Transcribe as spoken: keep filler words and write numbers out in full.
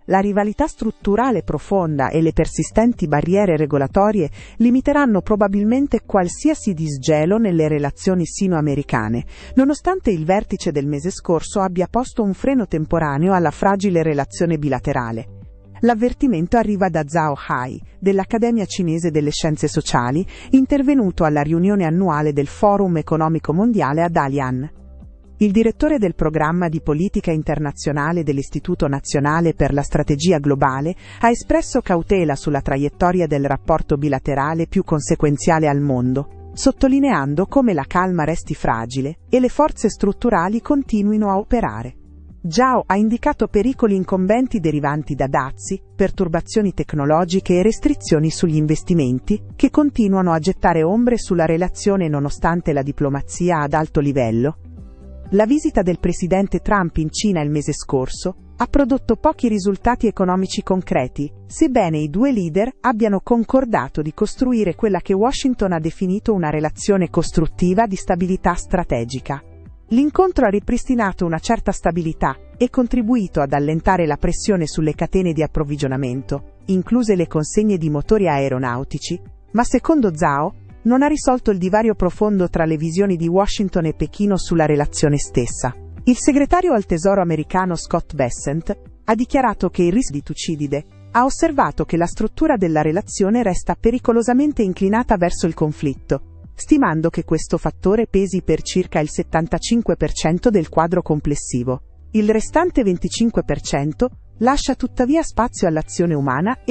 La rivalità strutturale profonda e le persistenti barriere regolatorie limiteranno probabilmente qualsiasi disgelo nelle relazioni sino-americane, nonostante il vertice del mese scorso abbia posto un freno temporaneo alla fragile relazione bilaterale. L'avvertimento arriva da Zhao Hai, dell'Accademia Cinese delle Scienze Sociali, intervenuto alla riunione annuale del Forum Economico Mondiale a Dalian. Il direttore del programma di politica internazionale dell'Istituto Nazionale per la Strategia Globale ha espresso cautela sulla traiettoria del rapporto bilaterale più conseguenziale al mondo, sottolineando come la calma resti fragile e le forze strutturali continuino a operare. Zhao ha indicato pericoli incombenti derivanti da dazi, perturbazioni tecnologiche e restrizioni sugli investimenti, che continuano a gettare ombre sulla relazione nonostante la diplomazia ad alto livello. La visita del presidente Trump in Cina il mese scorso ha prodotto pochi risultati economici concreti, sebbene i due leader abbiano concordato di costruire quella che Washington ha definito una relazione costruttiva di stabilità strategica. L'incontro ha ripristinato una certa stabilità e contribuito ad allentare la pressione sulle catene di approvvigionamento, incluse le consegne di motori aeronautici, ma secondo Zhao, non ha risolto il divario profondo tra le visioni di Washington e Pechino sulla relazione stessa. Il segretario al Tesoro americano Scott Bessent ha dichiarato che il rischio di Tucidide ha osservato che la struttura della relazione resta pericolosamente inclinata verso il conflitto, stimando che questo fattore pesi per circa il settantacinque per cento del quadro complessivo. Il restante venticinque per cento lascia tuttavia spazio all'azione umana